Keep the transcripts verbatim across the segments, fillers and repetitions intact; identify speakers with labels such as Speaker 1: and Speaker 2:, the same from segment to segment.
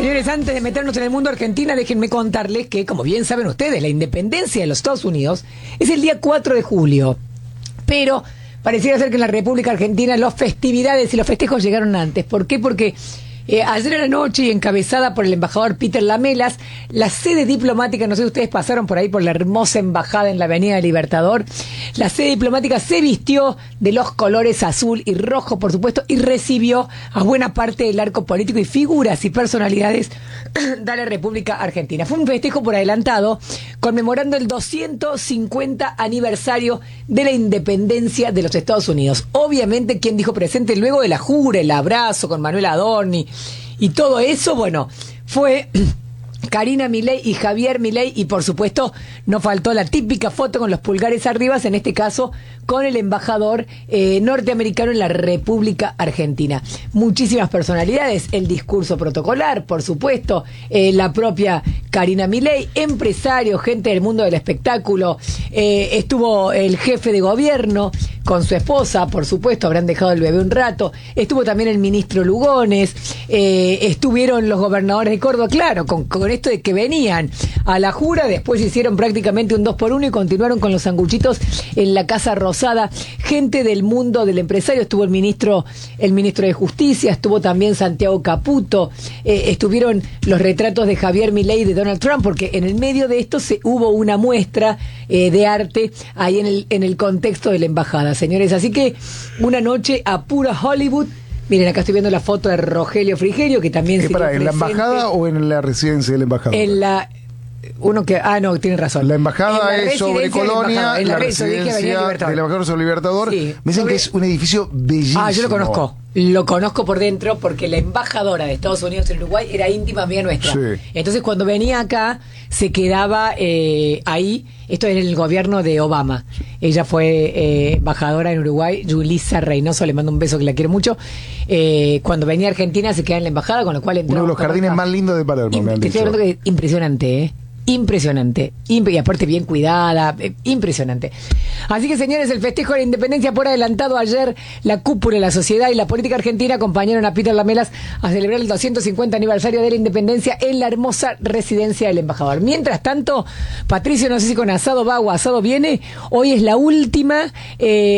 Speaker 1: Señores, antes de meternos en el mundo Argentina, déjenme contarles que, como bien saben ustedes, la independencia de los Estados Unidos es el día cuatro de julio. Pero pareciera ser que en la República Argentina las festividades y los festejos llegaron antes. ¿Por qué? Porque eh, ayer a la noche, y encabezada por el embajador Peter Lamelas, la sede diplomática, no sé si ustedes pasaron por ahí por la hermosa embajada en la Avenida Libertador, la sede diplomática se vistió de los colores azul y rojo, por supuesto, y recibió a buena parte del arco político y figuras y personalidades de la República Argentina. Fue un festejo por adelantado, conmemorando el doscientos cincuenta aniversario de la independencia de los Estados Unidos. Obviamente, quien dijo presente luego de la jura, el abrazo con Manuel Adorni y todo eso, bueno, fue Karina Milei y Javier Milei, y por supuesto no faltó la típica foto con los pulgares arriba, en este caso con el embajador eh, norteamericano en la República Argentina. Muchísimas personalidades, el discurso protocolar, por supuesto, eh, la propia Karina Milei, empresarios, gente del mundo del espectáculo, eh, estuvo el jefe de gobierno con su esposa, por supuesto, habrán dejado el bebé un rato, estuvo también el ministro Lugones, eh, estuvieron los gobernadores de Córdoba, claro, con, con esto de que venían a la jura, después hicieron prácticamente un dos por uno y continuaron con los sanguchitos en la Casa Rosada. Gente del mundo del empresario, estuvo el ministro el ministro de Justicia, estuvo también Santiago Caputo, eh, estuvieron los retratos de Javier Milei y de Donald Trump, porque en el medio de esto se hubo una muestra eh, de arte ahí en el, en el contexto de la embajada, señores. Así que una noche a pura Hollywood. Miren, acá estoy viendo la foto de Rogelio Frigerio, que también se
Speaker 2: para, ¿en la embajada o en la residencia del embajador?
Speaker 1: En la... Uno que... Ah, no, tiene razón.
Speaker 2: La embajada es sobre Colonia,
Speaker 1: en la,
Speaker 2: la
Speaker 1: residencia
Speaker 2: residencia del embajador sobre Libertador.
Speaker 1: Sí.
Speaker 2: Me dicen
Speaker 1: sobre...
Speaker 2: que es un edificio bellísimo.
Speaker 1: Ah, yo lo conozco. Lo conozco por dentro porque la embajadora de Estados Unidos en Uruguay era íntima amiga nuestra. Sí. Entonces, cuando venía acá, se quedaba eh, ahí. Esto era en el gobierno de Obama. Ella fue eh, embajadora en Uruguay. Yulisa Reynoso, le mando un beso, que la quiero mucho. Eh, cuando venía a Argentina, se quedaba en la embajada, con lo cual entró.
Speaker 2: Uno de los jardines acá. Más lindos de Palermo,
Speaker 1: Im-
Speaker 2: me han
Speaker 1: te
Speaker 2: dicho.
Speaker 1: estoy hablando que es impresionante, ¿eh? Impresionante, Imp- y aparte bien cuidada, eh, impresionante. Así que, señores, el festejo de la independencia por adelantado ayer, la cúpula de la sociedad y la política argentina acompañaron a Peter Lamelas a celebrar el doscientos cincuenta aniversario de la independencia en la hermosa residencia del embajador. Mientras tanto, Patricio, no sé si con asado va o asado viene, hoy es la última, eh,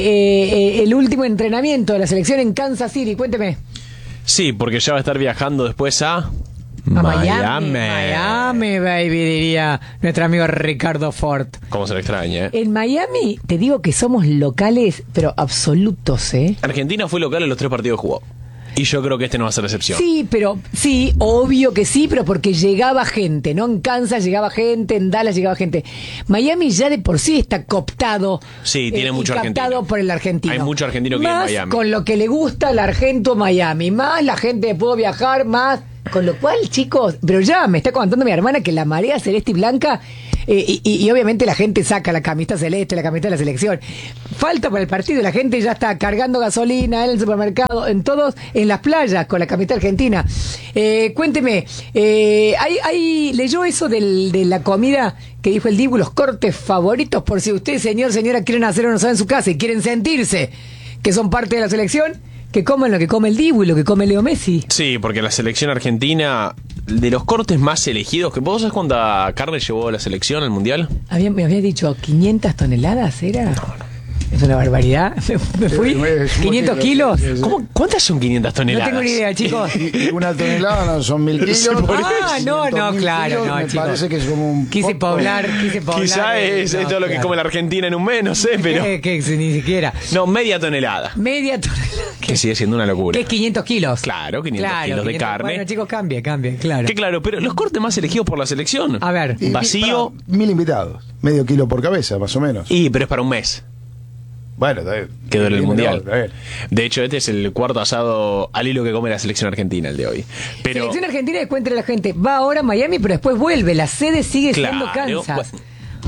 Speaker 1: eh, eh, el último entrenamiento de la selección en Kansas City. Cuénteme.
Speaker 3: Sí, porque ya va a estar viajando después a...
Speaker 1: A Miami, Miami, baby, diría nuestro amigo Ricardo Ford.
Speaker 3: ¿Cómo se le extraña, eh?
Speaker 1: En Miami, te digo que somos locales, pero absolutos, ¿eh?
Speaker 3: Argentina fue local en los tres partidos que jugó. Y yo creo que este no va a ser excepción.
Speaker 1: Sí, pero sí, obvio que sí, pero porque llegaba gente, ¿no? En Kansas llegaba gente, en Dallas llegaba gente. Miami ya de por sí está cooptado.
Speaker 3: Sí, tiene
Speaker 1: eh,
Speaker 3: mucho argentino.
Speaker 1: Captado por el argentino.
Speaker 3: Hay mucho argentino que
Speaker 1: más
Speaker 3: vive en Miami.
Speaker 1: Con lo que le gusta al argento Miami, más la gente que pudo viajar, más. Con lo cual, chicos, pero ya me está contando mi hermana que la marea celeste y blanca, eh, y, y, y obviamente la gente saca la camiseta celeste, la camiseta de la selección. Falta para el partido, la gente ya está cargando gasolina en el supermercado, en todos, en las playas, con la camiseta argentina. Eh, cuénteme, eh, ¿hay, hay, ¿leyó eso del, de la comida que dijo el Dibu, los cortes favoritos? Por si usted, señor, señora, quieren hacer una asado en su casa y quieren sentirse que son parte de la selección, que coman lo que come el Dibu y lo que come Leo Messi.
Speaker 3: Sí, porque la selección argentina, de los cortes más elegidos, que ¿vos sabés cuánta carne llevó la selección al Mundial?
Speaker 1: Había, me había dicho quinientas toneladas, ¿era? No, no. Es una barbaridad. Me fui. ¿quinientos kilos?
Speaker 3: ¿Cómo, ¿Cuántas son quinientas toneladas?
Speaker 1: No tengo ni idea, chicos.
Speaker 2: Y una tonelada no, son mil kilos.
Speaker 1: Ah, no, no, claro, no,
Speaker 2: me
Speaker 1: chicos.
Speaker 2: parece que es como un
Speaker 1: Quise poblar, quise poblar.
Speaker 3: Quizá es,
Speaker 1: no,
Speaker 3: es todo lo que
Speaker 1: claro.
Speaker 3: come la Argentina en un mes, no sé, pero...
Speaker 1: Que, que, que ni siquiera.
Speaker 3: No, media tonelada.
Speaker 1: Media tonelada.
Speaker 3: Que sigue siendo una locura.
Speaker 1: Que es quinientos kilos.
Speaker 3: Claro, quinientos
Speaker 1: Claro,
Speaker 3: kilos de
Speaker 1: quinientos
Speaker 3: carne.
Speaker 1: Bueno, chicos, cambie, cambie, claro.
Speaker 3: Que claro, pero los cortes más elegidos por la selección.
Speaker 1: A ver.
Speaker 2: Y-
Speaker 3: Vacío.
Speaker 2: para mil invitados. Medio kilo por cabeza, más o menos.
Speaker 3: Y, pero es para un mes.
Speaker 2: Bueno, está bien.
Speaker 3: Que dura el
Speaker 2: Bien,
Speaker 3: Mundial.
Speaker 2: está bien.
Speaker 3: De hecho, este es el cuarto asado al hilo que come la selección argentina, el de hoy. Pero
Speaker 1: Selección argentina, que cuente la gente, va ahora a Miami, pero después vuelve. La sede sigue siendo
Speaker 3: Claro,
Speaker 1: Kansas.
Speaker 3: bueno,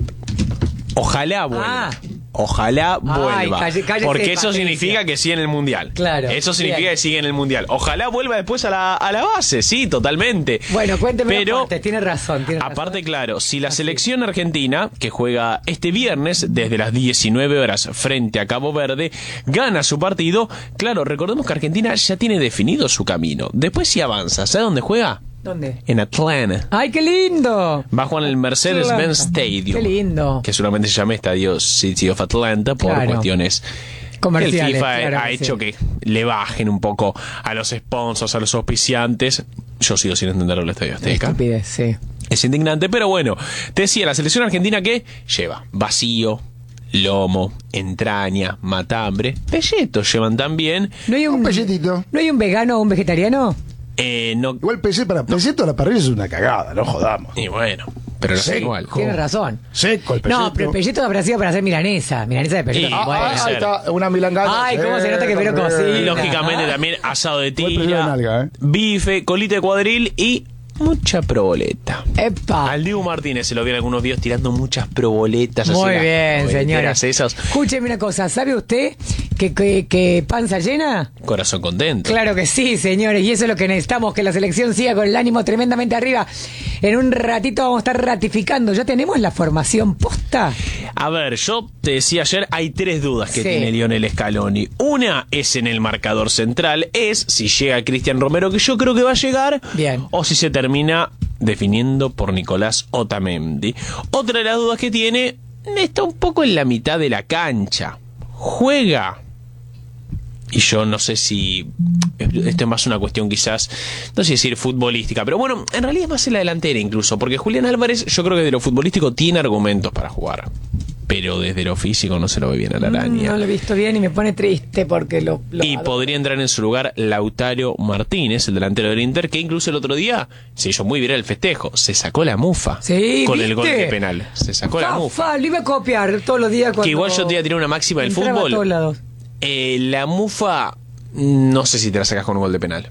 Speaker 3: ojalá vuelva.
Speaker 1: Ah.
Speaker 3: Ojalá
Speaker 1: Ay,
Speaker 3: vuelva.
Speaker 1: calle- cállese,
Speaker 3: porque eso
Speaker 1: Patricia.
Speaker 3: significa que sigue en el Mundial.
Speaker 1: Claro,
Speaker 3: Eso significa
Speaker 1: bien.
Speaker 3: que sigue en el Mundial. Ojalá vuelva después a la, a la base, sí, totalmente.
Speaker 1: Bueno, cuénteme
Speaker 3: Pero,
Speaker 1: aparte, tiene razón, tiene
Speaker 3: aparte,
Speaker 1: razón.
Speaker 3: claro, si la selección argentina, que juega este viernes desde las diecinueve horas frente a Cabo Verde, gana su partido, claro, recordemos que Argentina ya tiene definido su camino. Después, si avanza, ¿sabe dónde juega?
Speaker 1: ¿Dónde?
Speaker 3: En Atlanta.
Speaker 1: ¡Ay, qué lindo!
Speaker 3: Va a jugar en el Mercedes-Benz Stadium.
Speaker 1: Qué lindo.
Speaker 3: Que seguramente se llama Estadio City of Atlanta por
Speaker 1: Claro.
Speaker 3: cuestiones
Speaker 1: Comerciales,
Speaker 3: el FIFA
Speaker 1: claro
Speaker 3: ha
Speaker 1: que
Speaker 3: hecho
Speaker 1: sí.
Speaker 3: que le bajen un poco a los sponsors, a los auspiciantes. Yo sigo sin entenderlo el Estadio Azteca.
Speaker 1: Estupidez, sí.
Speaker 3: Es indignante, pero bueno, te decía, la selección argentina que lleva vacío, lomo, entraña, matambre, pelletos llevan también.
Speaker 1: ¿No hay un,
Speaker 2: Un pelletito.
Speaker 1: ¿No hay un vegano o un vegetariano?
Speaker 3: Eh, no,
Speaker 2: Igual pelleto para pelleto a la parrilla es una cagada, no jodamos.
Speaker 3: y bueno, pero no sé
Speaker 2: Sí.
Speaker 3: igual.
Speaker 1: Tienes razón.
Speaker 2: Seco el pelleto.
Speaker 1: No, pero el pelleto habrá sido para hacer milanesa. Milanesa de pelleto.
Speaker 3: Sí.
Speaker 1: no
Speaker 2: Ah,
Speaker 1: puede
Speaker 2: ah,
Speaker 3: puede
Speaker 2: ahí
Speaker 3: ser.
Speaker 2: está, una milangana.
Speaker 1: Ay, cómo se nota que Vero cocina.
Speaker 3: Y lógicamente
Speaker 1: Ah.
Speaker 3: también asado de
Speaker 2: Buen pelleto de
Speaker 3: tira,
Speaker 2: nalga, ¿eh?
Speaker 3: bife, colita de cuadril y mucha proboleta.
Speaker 1: Epa.
Speaker 3: Al Diego Martínez se lo vi en algunos videos tirando muchas proboletas. así,
Speaker 1: Muy
Speaker 3: las
Speaker 1: bien,
Speaker 3: proboleteras
Speaker 1: señores.
Speaker 3: Esas,
Speaker 1: Escúcheme una cosa, ¿sabe usted que, que, que panza llena?
Speaker 3: corazón contento.
Speaker 1: Claro que sí, señores, y eso es lo que necesitamos, que la selección siga con el ánimo tremendamente arriba. En un ratito vamos a estar ratificando, ¿ya tenemos la formación posta?
Speaker 3: A ver, yo te decía ayer, hay tres dudas que
Speaker 1: Sí.
Speaker 3: tiene Lionel Scaloni. Una es en el marcador central, es si llega Cristian Romero, que yo creo que va a llegar,
Speaker 1: Bien.
Speaker 3: o si se termina definiendo por Nicolás Otamendi. Otra de las dudas que tiene está un poco en la mitad de la cancha. Juega. Y yo no sé si esto es más una cuestión quizás, no sé decir futbolística, pero bueno, en realidad es más en la delantera incluso, porque Julián Álvarez yo creo que de lo futbolístico tiene argumentos para jugar, pero desde lo físico no se lo ve bien a la araña.
Speaker 1: No lo he visto bien y me pone triste porque lo... lo
Speaker 3: Y podría entrar en su lugar Lautaro Martínez, el delantero del Inter, que incluso el otro día se hizo muy viral el festejo, se sacó la mufa
Speaker 1: Sí,
Speaker 3: con el gol
Speaker 1: ¿viste?
Speaker 3: de penal, se sacó la
Speaker 1: Fa,
Speaker 3: mufa.
Speaker 1: fa, lo iba a copiar todos los días cuando...
Speaker 3: Que igual yo te iba a tirar una máxima del
Speaker 1: entraba a
Speaker 3: fútbol.
Speaker 1: todos lados.
Speaker 3: Eh, la mufa, no sé si te la sacas con un gol de penal.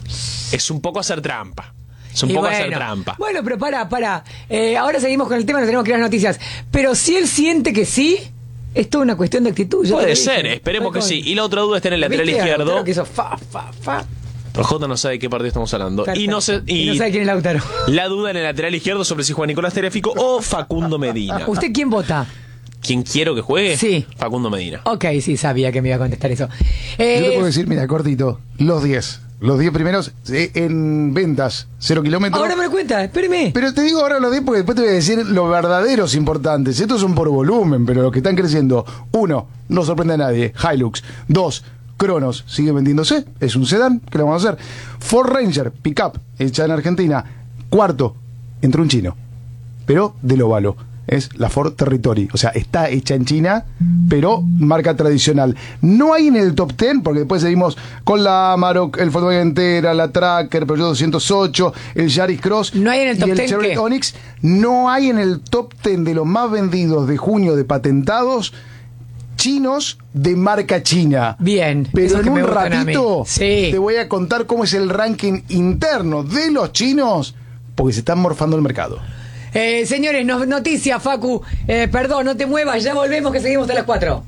Speaker 3: Es un poco hacer trampa. Es un
Speaker 1: Y
Speaker 3: poco
Speaker 1: bueno,
Speaker 3: hacer trampa.
Speaker 1: Bueno, pero para, para. Eh, ahora seguimos con el tema, nos tenemos que ir a las noticias. Pero si él siente que sí, es toda una cuestión de actitud. ya te
Speaker 3: Puede
Speaker 1: lo dije.
Speaker 3: ser, esperemos que sí. Y la otra duda está en el lateral
Speaker 1: ¿Viste?
Speaker 3: izquierdo.
Speaker 1: Lautaro que hizo fa, fa, fa.
Speaker 3: J no sabe de qué partido estamos hablando. Y no, sé,
Speaker 1: Y
Speaker 3: y
Speaker 1: no sabe quién es Lautaro.
Speaker 3: la duda en el lateral izquierdo sobre si juega Nicolás Teréfico o Facundo Medina.
Speaker 1: ¿Usted quién vota?
Speaker 3: ¿Quién quiero que juegue?
Speaker 1: Sí.
Speaker 3: Facundo Medina.
Speaker 1: Ok, sí, sabía que me iba a contestar eso.
Speaker 2: Yo
Speaker 1: Eh,
Speaker 2: te puedo decir, mira, cortito, los diez. Los diez primeros eh, en ventas, cero kilómetros.
Speaker 1: ahora me lo cuenta, espéreme.
Speaker 2: Pero te digo ahora los diez porque después te voy a decir los verdaderos importantes. Estos son por volumen, pero los que están creciendo. Uno, no sorprende a nadie, Hilux. Dos, Cronos, sigue vendiéndose, es un sedán, ¿qué le vamos a hacer? Ford Ranger, pickup, hecha en Argentina. Cuarto, entró un chino, pero del óvalo. Es la Ford Territory, o sea, está hecha en China, pero marca tradicional. No hay en el top diez, porque después seguimos con la Amarok, el Volkswagen Entera, la Tracker, Peugeot doscientos ocho, el Yaris Cross.
Speaker 1: ¿No hay en el
Speaker 2: y
Speaker 1: top
Speaker 2: el
Speaker 1: diez
Speaker 2: Chevrolet
Speaker 1: qué?
Speaker 2: Onix. No hay en el top diez de los más vendidos de junio de patentados chinos de marca china.
Speaker 1: Bien,
Speaker 2: Pero
Speaker 1: esos
Speaker 2: en
Speaker 1: que me
Speaker 2: un
Speaker 1: gustan a mí.
Speaker 2: ratito
Speaker 1: Sí.
Speaker 2: te voy a contar cómo es el ranking interno de los chinos, porque se están morfando el mercado.
Speaker 1: Eh, señores, no- noticias, Facu. Eh, perdón, no te muevas, ya volvemos que seguimos hasta las cuatro.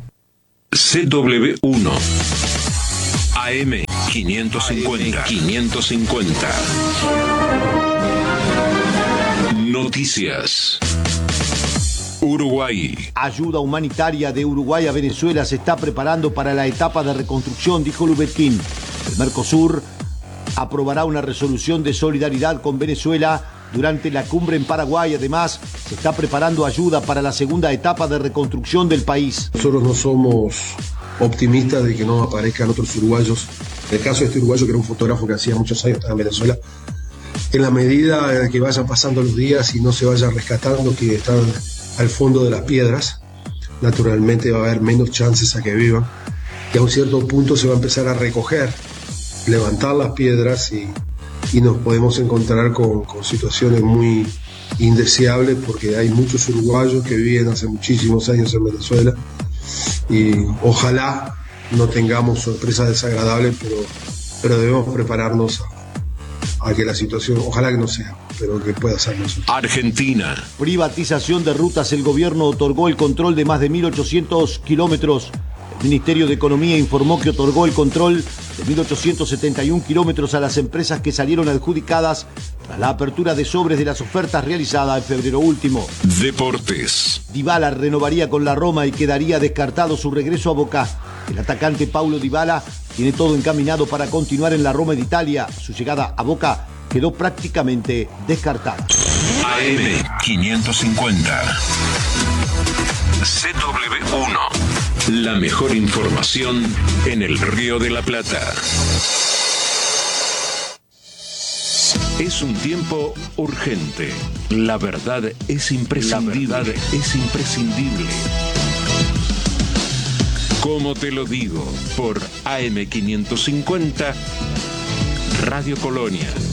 Speaker 4: C W uno A M quinientos cincuenta quinientos cincuenta Noticias. Uruguay.
Speaker 5: Ayuda humanitaria de Uruguay a Venezuela se está preparando para la etapa de reconstrucción, dijo Lubetkin. El Mercosur aprobará una resolución de solidaridad con Venezuela durante la cumbre en Paraguay. Además, se está preparando ayuda para la segunda etapa de reconstrucción del país.
Speaker 6: Nosotros no somos optimistas de que no aparezcan otros uruguayos. En el caso de este uruguayo, que era un fotógrafo que hacía muchos años estaba en Venezuela, en la medida en que vayan pasando los días y no se vayan rescatando que están al fondo de las piedras, naturalmente va a haber menos chances a que vivan. Y a un cierto punto se va a empezar a recoger, levantar las piedras y, y nos podemos encontrar con, con situaciones muy indeseables, porque hay muchos uruguayos que viven hace muchísimos años en Venezuela y ojalá no tengamos sorpresas desagradables, pero, pero debemos prepararnos a, a que la situación, ojalá que no sea, pero que pueda ser nosotros.
Speaker 4: Argentina.
Speaker 5: Privatización de rutas. El gobierno otorgó el control de más de mil ochocientos kilómetros. El Ministerio de Economía informó que otorgó el control de mil ochocientos setenta y uno kilómetros a las empresas que salieron adjudicadas tras la apertura de sobres de las ofertas realizadas en febrero último.
Speaker 4: Deportes.
Speaker 5: Dybala renovaría con la Roma y quedaría descartado su regreso a Boca. El atacante Paulo Dybala tiene todo encaminado para continuar en la Roma de Italia. Su llegada a Boca quedó prácticamente descartada.
Speaker 4: A M quinientos cincuenta. C W uno. La mejor información en el Río de la Plata. Es un tiempo urgente. La verdad es imprescindible. La verdad es imprescindible. Como te lo digo, por A M quinientos cincuenta, Radio Colonia.